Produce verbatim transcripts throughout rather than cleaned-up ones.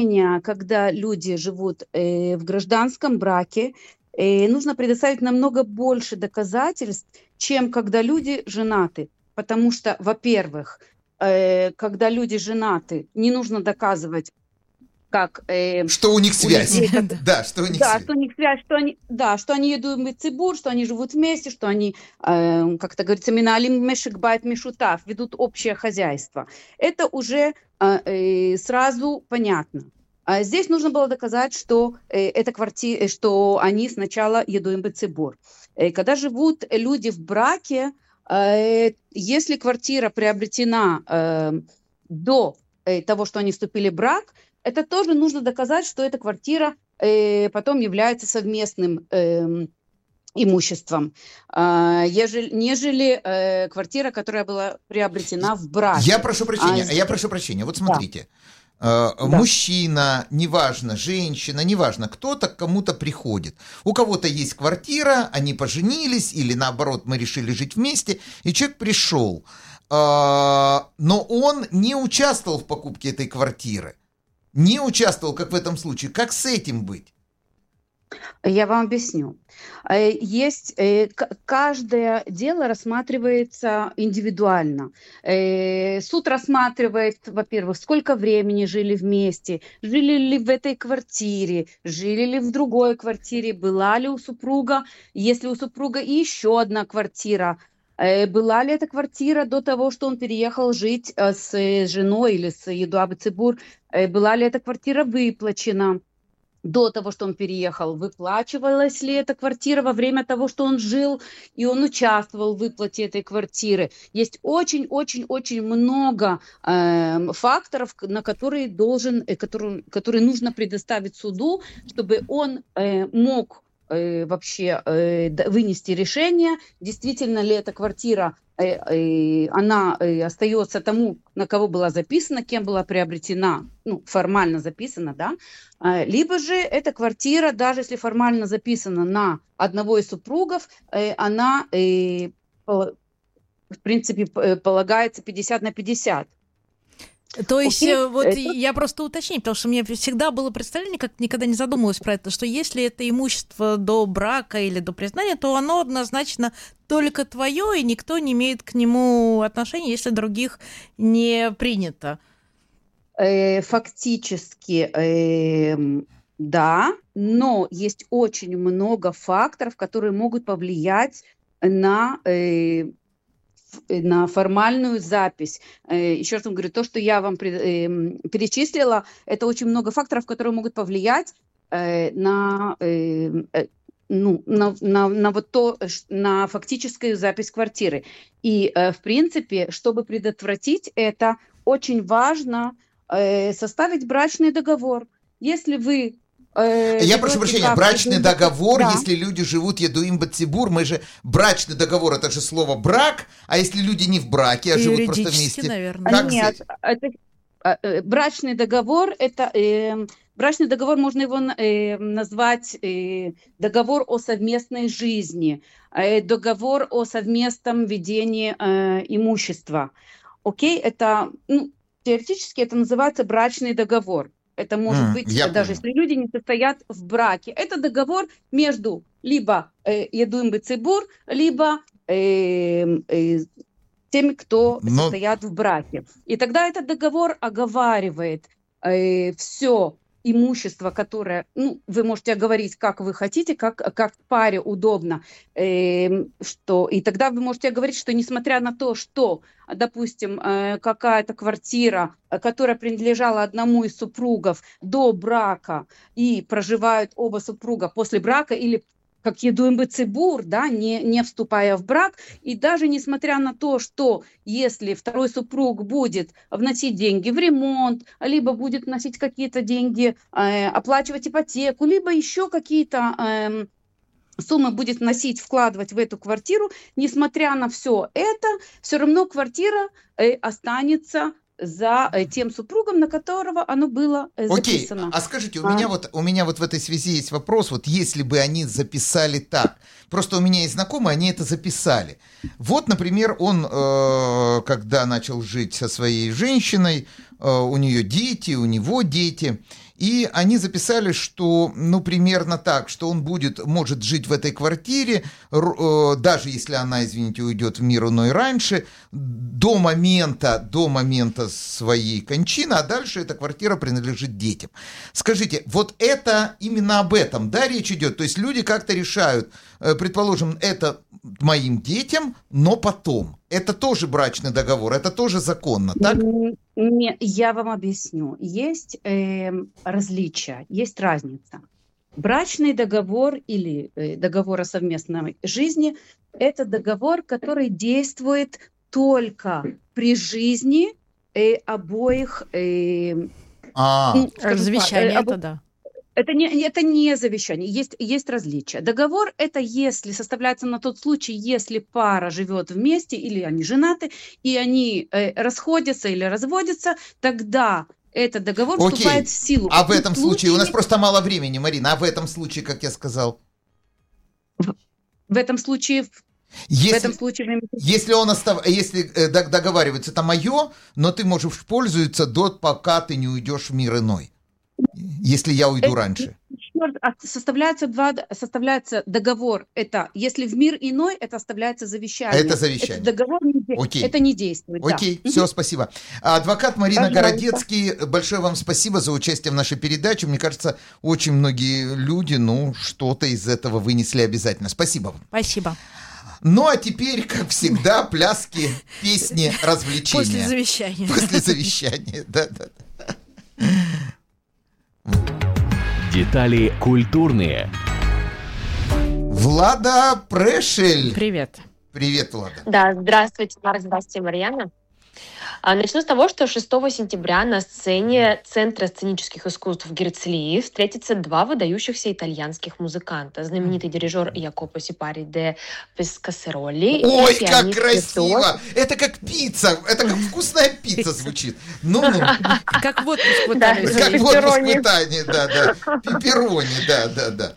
когда люди живут э, в гражданском браке, э, нужно предоставить намного больше доказательств, чем когда люди женаты. Потому что, во-первых, э, когда люди женаты, не нужно доказывать, как э, что у них у связь. людей, как- Да, что у них да, связь. что у них связь, что они, да, что они едут в Цибур, что они живут вместе, что они, э, как это говорится, миналим мешек байт мишутав, ведут общее хозяйство. Это уже э, э, сразу понятно. А здесь нужно было доказать, что э, это квартира, что они сначала едут в Цибур. Э, когда живут люди в браке, э, если квартира приобретена э, до э, того, что они вступили в брак, это тоже нужно доказать, что эта квартира э, потом является совместным э, имуществом, э, ежели, нежели э, квартира, которая была приобретена в браке. Я прошу прощения, А, я прошу прощения. Вот да, смотрите, э, да. мужчина, неважно, женщина, неважно, кто-то к кому-то приходит. У кого-то есть квартира, они поженились, или наоборот, мы решили жить вместе, и человек пришел, э, но он не участвовал в покупке этой квартиры. Не участвовал, как в этом случае. Как с этим быть? Я вам объясню. Э, Есть э, к- каждое дело рассматривается индивидуально. Э, Суд рассматривает, во-первых, сколько времени жили вместе, жили ли в этой квартире, жили ли в другой квартире, была ли у супруга, если у супруга и еще одна квартира, э, была ли эта квартира до того, что он переехал жить э, с э, женой или с Едуабы Цибур, э, была ли эта квартира выплачена до того, что он переехал, выплачивалась ли эта квартира во время того, что он жил, и он участвовал в выплате этой квартиры. Есть очень-очень-очень много э, факторов, к- на которые должен, э, которые, которые нужно предоставить суду, чтобы он э, мог э, вообще э, д- вынести решение, действительно ли эта квартира э, э, она э, остается тому, на кого была записана, кем была приобретена, ну, формально записана, да, а, либо же эта квартира, даже если формально записана на одного из супругов, э, она, э, пол- в принципе, п- э, полагается пятьдесят на пятьдесят. То есть, Окей? э, вот Э, тут, я просто уточню, потому что у меня всегда было представление, как никогда не задумывалась про это, что если это имущество до брака или до признания, то оно однозначно только твое, и никто не имеет к нему отношения, если других не принято. э, фактически, эм, да, но есть очень много факторов, которые могут повлиять на э, э, на формальную запись. Э, Еще раз вам говорю, то, что я вам пред- эм, перечислила, это очень много факторов, которые могут повлиять э, на, эм, э, ну, на, на, на вот то, э, ш- на фактическую запись квартиры. И, э, в принципе, чтобы предотвратить это, очень важно э, составить брачный договор. Если вы э, Я прошу ведете прощения, брак, брачный ведете- договор, да. если люди живут Едуим Бацибур, мы же, брачный договор, это же слово брак, а если люди не в браке, а живут просто Юридически, вместе, наверное. как Нет, здесь? это а, э, брачный договор, это э, брачный договор, можно его на- э, назвать э, договор о совместной жизни, э, договор о совместном ведении э, имущества. Окей, это, ну, теоретически это называется брачный договор. Это может М, быть, я э, даже понял. если люди не состоят в браке. Это договор между либо э, Едуим Бецибур, либо э, э, теми, кто Но состоят в браке. И тогда этот договор оговаривает э, все имущество, которое, ну, вы можете оговорить, как вы хотите, как, как паре удобно, э, что, и тогда вы можете говорить, что несмотря на то, что, допустим, э, какая-то квартира, э, которая принадлежала одному из супругов до брака, и проживают оба супруга после брака, или как Едуим Бецибур, да, не, не вступая в брак, и даже несмотря на то, что если второй супруг будет вносить деньги в ремонт, либо будет вносить какие-то деньги, э, оплачивать ипотеку, либо еще какие-то эм, суммы будет вносить, вкладывать в эту квартиру, несмотря на все это, все равно квартира э, останется за э, тем супругом, на которого оно было э, окей, записано. а скажите, у А, меня вот у меня вот в этой связи есть вопрос, вот если бы они записали так, просто у меня есть знакомые, они это записали. Вот, например, он, э, когда начал жить со своей женщиной, э, у нее дети, у него дети, и они записали, что, ну, примерно так, что он будет, может жить в этой квартире, э, даже если она, извините, уйдет в мир иной раньше, до момента, до момента своей кончины, а дальше эта квартира принадлежит детям. Скажите, вот это именно об этом, да, речь идет? То есть люди как-то решают, э, предположим, это моим детям, но потом. Это тоже брачный договор, это тоже законно, так? Не, я вам объясню. Есть э, различия, есть разница. Брачный договор или э, договор о совместной жизни – это договор, который действует только при жизни э, обоих. Э, а, завещание, так, э, это да. Это не, это не завещание, есть, есть различия. Договор – это если составляется на тот случай, если пара живет вместе или они женаты, и они э, расходятся или разводятся, тогда этот договор Окей. вступает в силу. А в этом случае, случае, у нас просто мало времени, Марина, а в этом случае, как я сказал? В, в этом случае... Если, в этом случае... если он остав... если э, договаривается, это мое, но ты можешь пользоваться до, пока ты не уйдешь в мир иной. Если я уйду это, раньше. Составляется, два, составляется договор, это если в мир иной, это оставляется завещание. Это завещание. Это договор не, Окей. Это не действует. Окей, да. Все, спасибо. Адвокат Марина Пожалуйста. Городецкий, большое вам спасибо за участие в нашей передаче. Мне кажется, очень многие люди, ну, что-то из этого вынесли обязательно. Спасибо вам. Спасибо. Ну, а теперь, как всегда, пляски, песни, развлечения. После завещания. После завещания, да-да. Детали культурные. Влада Прешель. Привет. Привет, Влада. Да, здравствуйте, Марк, здравствуйте, Марьяна. Начну с того, что шестого сентября на сцене Центра сценических искусств в Герцлии встретятся два выдающихся итальянских музыканта. Знаменитый дирижер Якопо Сипари де Пескасероли. Ой, как красиво! Это как пицца, это как вкусная пицца звучит. Ну-ну. Как в отпуск в Италии. Как в отпуск в Италии, да-да. Пепперони, да-да-да.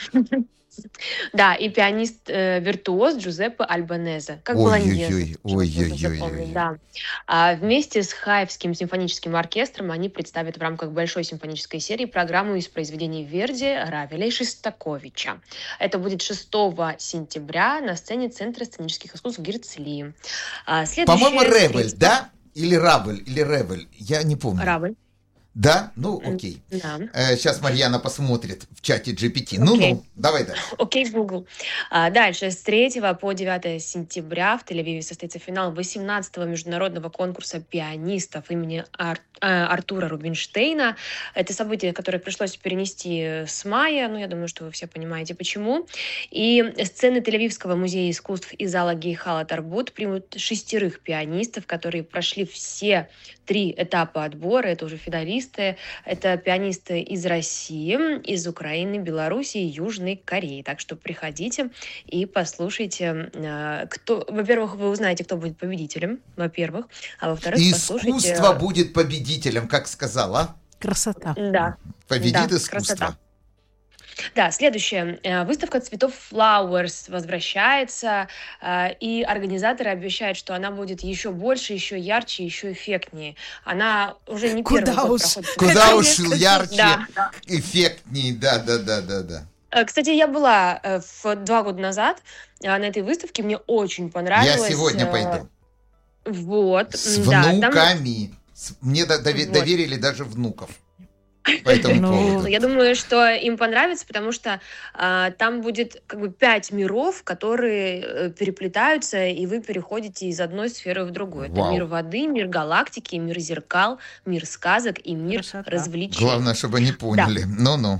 Да, и пианист-виртуоз э, Джузеппе Альбанезе. Как болоньезе. Ой-ой-ой. Да. А вместе с Хаевским симфоническим оркестром они представят в рамках большой симфонической серии программу из произведений Верди, Равеля и Шостаковича. Это будет шестого сентября на сцене Центра сценических искусств в Герцлии. А По-моему, Ревель, да? Или Равель, или Ревель. Я не помню. Равель. Да? Ну, окей. Да. Э, сейчас Марьяна посмотрит в чате джи пи ти. Ну-ну, давай дальше. Окей, Google. А, дальше. С третьего по девятое сентября в Тель-Авиве состоится финал восемнадцатого международного конкурса пианистов имени Ар... Артура Рубинштейна. Это событие, которое пришлось перенести с мая. Ну, я думаю, что вы все понимаете, почему. И сцены Тель-Авивского музея искусств и зала Гейхала Тарбут примут шестерых пианистов, которые прошли все три этапа отбора. Это уже финалисты. Это пианисты из России, из Украины, Беларуси и Южной Кореи. Так что приходите и послушайте. Кто... Во-первых, вы узнаете, кто будет победителем, во-первых. А во-вторых, искусство послушайте... Искусство будет победителем, как сказала. Красота. Да. Победит да, искусство. Красота. Да, следующее. Выставка цветов Flowers возвращается, и организаторы обещают, что она будет еще больше, еще ярче, еще эффектнее. Она уже не первый Куда год уж, проходит. Куда уж ярче, да. эффектнее, да-да-да-да-да. Кстати, я была в два года назад на этой выставке, мне очень понравилось. Я сегодня пойду. Вот. С да, внуками. Там... Мне довер... вот. доверили даже внуков. По этому ну, поводу. Я думаю, что им понравится, потому что а, там будет как бы пять миров, которые переплетаются, и вы переходите из одной сферы в другую. Вау. Это мир воды, мир галактики, мир зеркал, мир сказок и мир Красота. развлечений. Главное, чтобы они поняли. Да. Ну-ну.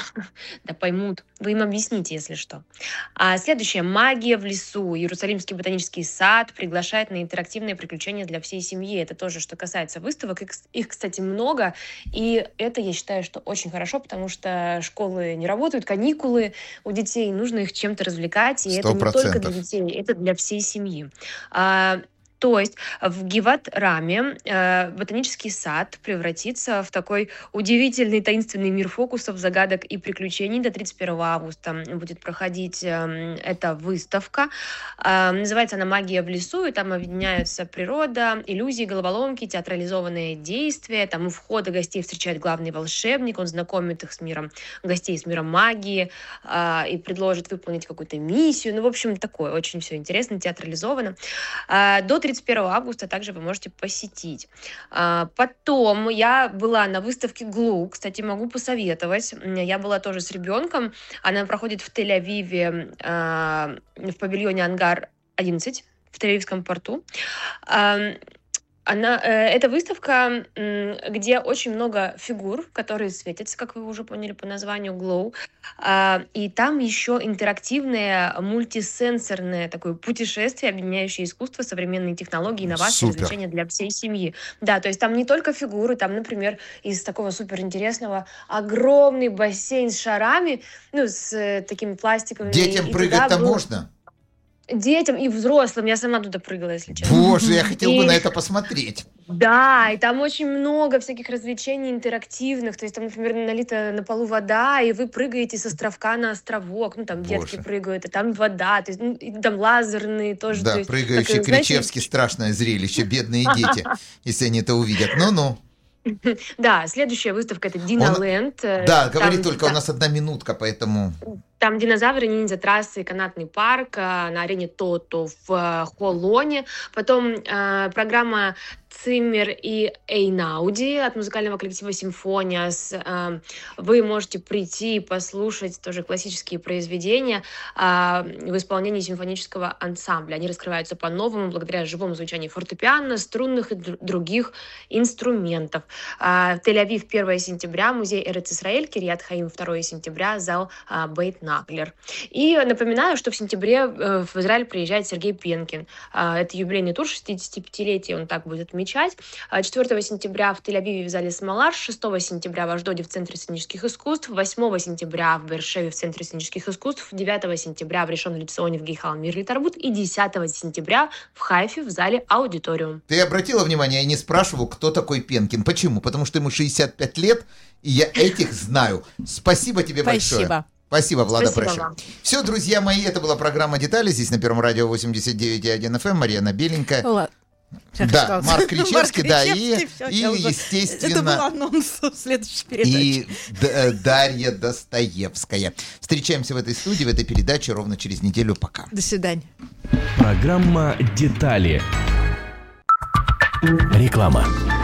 Да поймут. Вы им объясните, если что. А следующее. Магия в лесу. Иерусалимский ботанический сад приглашает на интерактивные приключения для всей семьи. Это тоже, что касается выставок. Их, кстати, много. И это, я считаю, что очень хорошо, потому что школы не работают, каникулы у детей. Нужно их чем-то развлекать. И сто процентов. Это не только для детей, это для всей семьи. А, То есть в Гиват-Раме э, ботанический сад превратится в такой удивительный таинственный мир фокусов, загадок и приключений. До тридцать первого августа будет проходить э, эта выставка. Э, называется она «Магия в лесу», и там объединяются природа, иллюзии, головоломки, театрализованные действия. Там у входа гостей встречает главный волшебник, он знакомит их с миром гостей, с миром магии э, и предложит выполнить какую-то миссию. Ну, в общем, такое очень все интересно, театрализовано. Э, до тридцать первого августа также вы можете посетить. Потом я была на выставке Глоу, кстати, могу посоветовать. Я была тоже с ребенком. Она проходит в Тель-Авиве, в павильоне Ангар одиннадцать, в Тель-Авивском порту. Она, э, это выставка, э, где очень много фигур, которые светятся, как вы уже поняли по названию, Glow. Э, и там еще интерактивное, мультисенсорное такое путешествие, объединяющее искусство, современные технологии, инновации, Супер. развлечения для всей семьи. Да, то есть там не только фигуры, там, например, из такого суперинтересного огромный бассейн с шарами, ну, с э, такими пластиковыми. Детям и прыгать-то был... можно? Детям и взрослым. Я сама туда прыгала, если честно. Боже, я хотел И- бы на это посмотреть. Да, и там очень много всяких развлечений интерактивных. То есть там, например, налита на полу вода, и вы прыгаете с островка на островок. Ну, там детки Боже. прыгают, и там вода. То есть, ну, и там лазерные тоже. Да, то есть, прыгающий как, знаете, Кричевский, страшное зрелище, бедные дети, если они это увидят. Ну-ну. Да, следующая выставка — это Диноленд. Да, говори Там- только, у нас одна минутка, поэтому... Там динозавры, ниндзя-трассы, канатный парк э, на арене Тото в э, Холоне. Потом э, программа Циммер и Эйнауди от музыкального коллектива «Симфония». С, э, вы можете прийти и послушать тоже классические произведения э, в исполнении симфонического ансамбля. Они раскрываются по-новому благодаря живому звучанию фортепиано, струнных и др- других инструментов. Э, в Тель-Авив первого сентября, музей Эрец-Исраэль, Кирьят Хаим второго сентября, зал э, Бейт Наглер. И напоминаю, что в сентябре э, в Израиль приезжает Сергей Пенкин. Э, это юбилейный тур, шестидесятипятилетие, он так будет отмечать. Э, четвёртого сентября в Тель-Авиве в зале Смолар, шестого сентября в Ашдоде в Центре сценических искусств, восьмого сентября в Бершеве в Центре сценических искусств, девятого сентября в Ришон Леционе в Гейхал Мир Тарбут и десятого сентября в Хайфе в зале Аудиториум. Ты обратила внимание, я не спрашивал, кто такой Пенкин. Почему? Потому что ему шестьдесят пять лет, и я этих знаю. Спасибо тебе большое. Спасибо. Спасибо, Влада Спасибо Прешер. вам. Все, друзья мои, это была программа «Детали». Здесь на Первом радио восемьдесят девять и один эф эм. Марьяна Беленькая. Ладно. Да, Марк Кричевский, да, и, Кричевский, всё, и я уже- естественно... Это был анонс следующей передачи. И Д- э, Дарья Достоевская. Встречаемся в этой студии, в этой передаче ровно через неделю. Пока. До свидания. Программа «Детали». Реклама.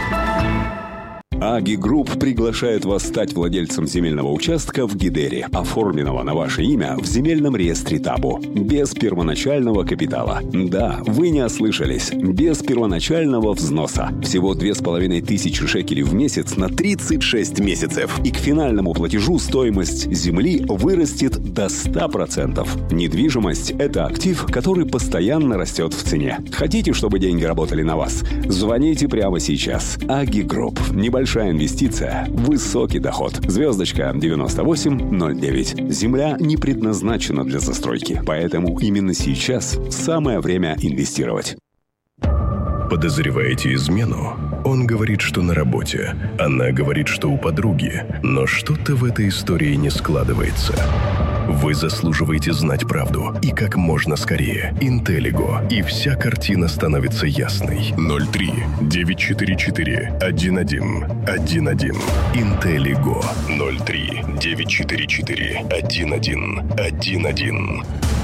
Аги Групп приглашает вас стать владельцем земельного участка в Гидере, оформленного на ваше имя в земельном реестре Табу, без первоначального капитала. Да, вы не ослышались, без первоначального взноса. Всего две с половиной тысячи шекелей в месяц на тридцать шесть месяцев. И к финальному платежу стоимость земли вырастет до ста процентов. Недвижимость – это актив, который постоянно растет в цене. Хотите, чтобы деньги работали на вас? Звоните прямо сейчас. Аги Групп. Небольшой Большая инвестиция, высокий доход. Звездочка девяносто восемь ноль девять. Земля не предназначена для застройки, поэтому именно сейчас самое время инвестировать. Подозреваете измену? Он говорит, что на работе. Она говорит, что у подруги. Но что-то в этой истории не складывается. Вы заслуживаете знать правду. И как можно скорее. Интеллиго. И вся картина становится ясной. ноль три девять четыре четыре один один один один. Интеллиго. ноль три девять четыре четыре один один один один.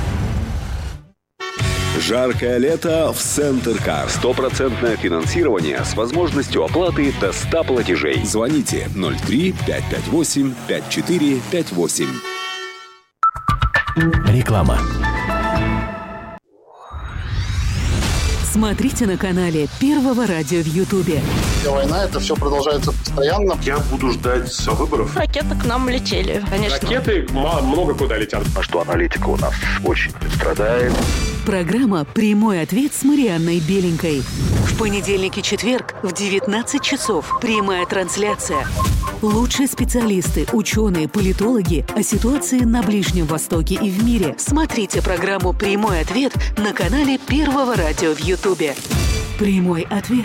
Жаркое лето в Центр Кар. Стопроцентное финансирование с возможностью оплаты до ста платежей. Звоните ноль три пять пять восемь пять четыре пять восемь. Реклама. Смотрите на канале Первого радио в Ютубе. Война, это все продолжается постоянно. Я буду ждать выборов. Ракеты к нам летели, конечно. Ракеты много куда летят. А что аналитика у нас очень страдает. Программа «Прямой ответ» с Марианной Беленькой. В понедельник и четверг в девятнадцать часов. Прямая трансляция. Лучшие специалисты, ученые, политологи о ситуации на Ближнем Востоке и в мире. Смотрите программу «Прямой ответ» на канале Первого радио в Ютубе. Прямой ответ.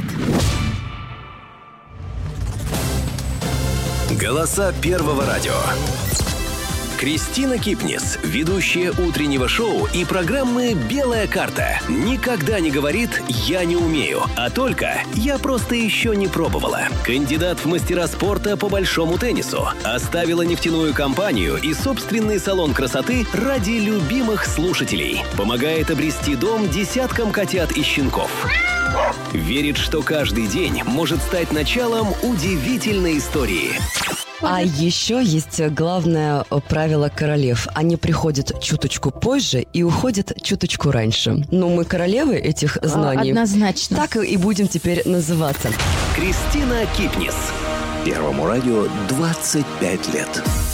Голоса Первого радио. Кристина Кипнис, ведущая утреннего шоу и программы «Белая карта». Никогда не говорит «я не умею», а только «я просто еще не пробовала». Кандидат в мастера спорта по большому теннису. Оставила нефтяную компанию и собственный салон красоты ради любимых слушателей. Помогает обрести дом десяткам котят и щенков. Верит, что каждый день может стать началом удивительной истории. А еще есть главное правило королев. Они приходят чуточку позже и уходят чуточку раньше. Но мы королевы этих знаний. Однозначно. Так и будем теперь называться. Кристина Кипнис. Первому радио двадцать пять лет.